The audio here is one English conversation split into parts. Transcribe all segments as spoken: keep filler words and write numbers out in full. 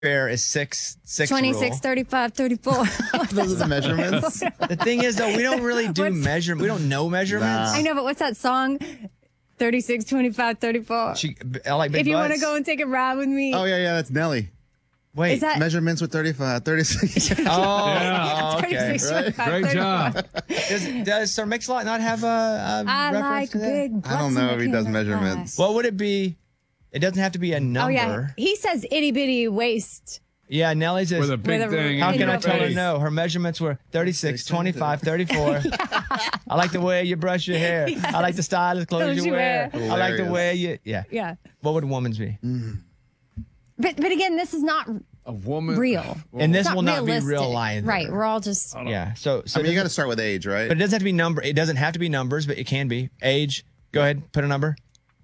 fair is six, six twenty-six, rule. thirty-five, thirty-four. Those are the measurements. The thing is, though, we don't really do What's- measure. We don't know measurements. Nah. I know, but what's that song? thirty-six, twenty-five, thirty-four. She, I like big If you want to butts. go and take a ride with me. Oh, yeah, yeah, that's Nelly. Wait. Is that Measurements with thirty-five, thirty-six. Oh, Yeah. oh, okay. thirty-six, right? twenty-five, Great thirty-four. job. Does, does Sir Mix-a-Lot not have a, a I reference like to that? big butts. I don't know and if he I does can't measurements. lie. What would it be? It doesn't have to be a number. Oh, yeah. He says itty bitty waist. Yeah, Nelly says, With a big With a- thing. how in can your I tell her face. no? Her measurements were thirty-six, twenty-five, thirty-four. I like the way you brush your hair. I like the stylish clothes Clothes you you wear. wear. I like the Hilarious. way you, yeah. Yeah. What would woman's be? But but again, this is not A woman. real. And this It's will not be realistic. real either. Right. We're all just. Yeah. So, so I mean, you does- got to start with age, right? but it doesn't have to be number. It doesn't have to be numbers, but it can be age. Go ahead, put a number.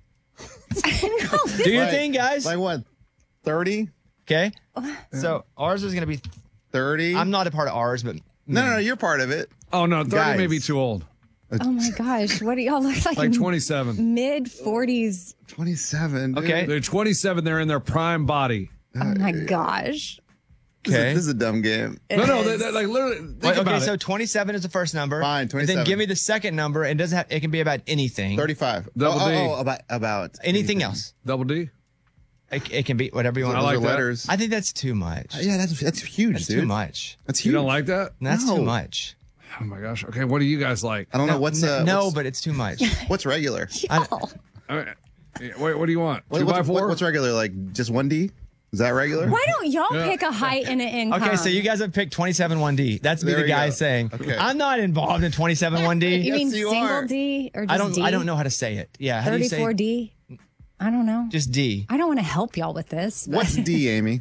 No, this- Do your Like- thing, guys. Like what? thirty? Okay. So ours is gonna be. thirty? I'm not a part of ours, but No, no, no, you're part of it. Oh, no. thirty Guys. may be too old. oh my gosh. What do y'all look like? Like twenty-seven. Mid forties. twenty-seven. dude. Okay. They're twenty-seven. They're in their prime body. Oh my gosh. This, is, Okay. this is a dumb game. No, no. It They, is. they, like literally. Think Wait, about okay, so it. twenty-seven is the first number. Fine, And then twenty-seven. give me the second number. It doesn't have. It can be about anything. thirty-five. Double oh, D. oh, oh, about, about Anything else. Double D. It, it can be whatever you want. I Those like are that. letters. I think that's too much. yeah, that's that's huge, That's dude. too much. That's You huge. don't like that? That's No. too much. Oh my gosh. Okay. What do you guys like? I don't know what's uh, no, what's, but it's too much. what's regular. I- I mean, yeah, wait, what do you want? What- Two by what's, four? what- what's regular? Like just one D? Is that regular? Why don't y'all Yeah. pick a height and an income? Okay, so you guys have picked twenty-seven one D. That's me, There the we guy go. saying, Okay. I'm not involved in twenty-seven one D. You mean Yes, you single are. D or just I don't. D? I don't know how to say it. Yeah, how do you say? thirty-four D? I don't know. Just D. I don't want to help y'all with this. But What's D, Amy?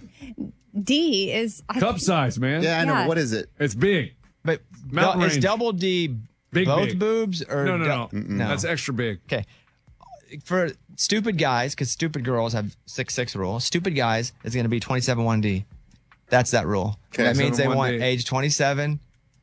D is I Cup size, man. Yeah, I know. Yeah. but What is it? It's big. But Mountain is range. double D Big, both big. boobs or No, no, no. dou- no? That's extra big. Okay. For stupid guys, because stupid girls have six six rule. Stupid guys is going to be twenty-seven one D. That's that rule. Okay, that means they twenty-seven one D. want age twenty-seven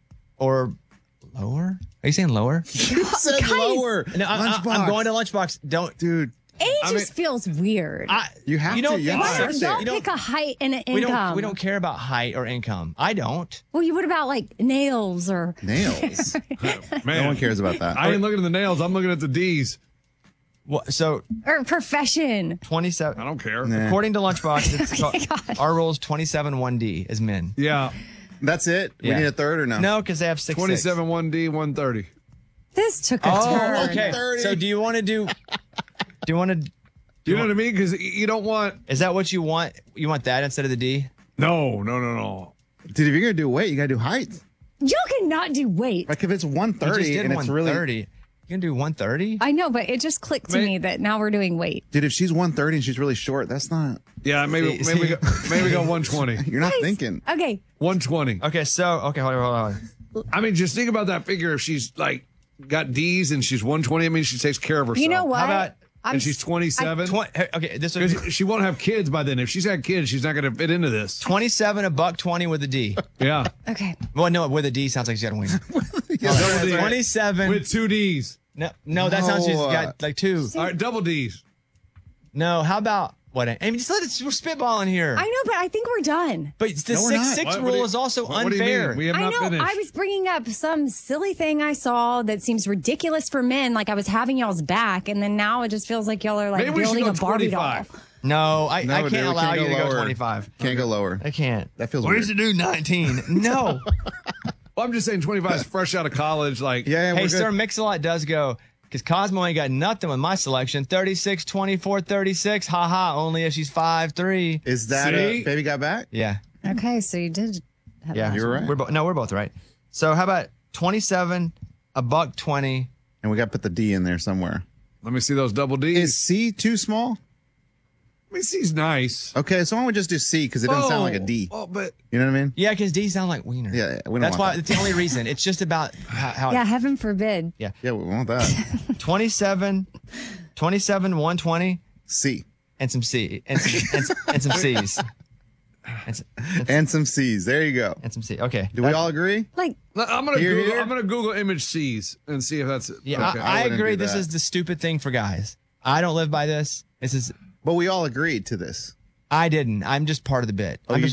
or lower. Are you saying lower? You said lower. No, I, I, I'm Lunchbox. going to lunchbox. Don't. Dude, age I mean- just feels weird. I, You have don't to, you think have so. to. Why don't y'all You don't- pick a height and an we income? don't. We don't care about height or income. I don't. Well, you what about like nails or nails. Man, No one cares about that. I ain't looking at the nails. I'm looking at the D's. Well, so or profession? twenty-seven. I don't care. Nah. According to Lunchbox, it's Oh my called- gosh. our rule is twenty-seven one D as men. Yeah. That's it? Yeah. We need a third or no? No, because they have six. twenty-seven one D, one thirty. This took a Oh, turn. okay. thirty. So do you want to do? Do you want to? You know what I mean? Because you don't want. Is that what you want? You want that instead of the D? No, no, no, no. Dude, if you're going to do weight, you got to do height. You cannot do weight. Like if it's one You just thirty did and it's really. one thirty. You can do one thirty. I know, but it just clicked to Man. me that now we're doing weight. Dude, if she's one thirty and she's really short, that's not. Yeah, maybe See- maybe see? go, maybe go one twenty. You're not Guys, thinking. Okay. one twenty. Okay, so okay, hold on, hold on. I mean, just think about that figure. If she's like got D's and she's one twenty, I mean, she takes care of herself. You know what? How about- I'm And she's twenty-seven. Twen- okay, this is Because she won't have kids by then. If she's had kids, she's not going to fit into this. twenty-seven, a buck twenty with a D. Yeah. okay. Well, no, with a D sounds like she's got a wiener. Double D. twenty-seven. With two D's. no, no, that sounds she's No. got like two. All right, double D's. No, how about what? I mean, just let it. We're spitballing here. I know, but I think we're done. But the No, we're six not. six What- what rule do you- is also what- what do you unfair. mean? We have I not know. finished. I was bringing up some silly thing I saw that seems ridiculous for men. Like I was having y'all's back, and then now it just feels like y'all are like Maybe we should building go a Barbie doll. twenty-five. No, I, No, I dude, can't we allow can't you go to go lower. twenty-five. Can't go lower. I can't. That feels What weird. does it do? nineteen. No. Well, I'm just saying twenty-five is fresh out of college. Like, Yeah, yeah, Hey, we're Sir good. Mix-a-Lot does go, because Cosmo ain't got nothing with my selection. thirty-six, twenty-four, thirty-six. Ha ha, only if she's five three. Is that See? a baby got back? Yeah. Okay, so you did. Have Yeah. that. You were right. We're bo- no, we're both right. So how about twenty-seven, a buck twenty? And we got to put the D in there somewhere. let me see those double D's. Is C too small? I mean, C's nice. Okay, so why don't we just do C because it doesn't sound like a D. Oh, but You know what I mean? Yeah, because D sound like wiener. Yeah, yeah, we don't That's want why. that. It's the only reason. It's just about how. how Yeah, heaven forbid. Yeah, we want that. twenty-seven, twenty-seven, one twenty, C. and some C, and some, and, some- and some C's, and some, And some C's. There you go. and some C. Okay. Do we all agree? Like, I'm gonna Here, Google. here? I'm gonna Google image C's and see if that's it. Yeah, okay. I, I wouldn't agree. do This that. is the stupid thing for guys. I don't live by this. This is. But we all agreed to this. I didn't. I'm just part of the bit. Oh, I'm you just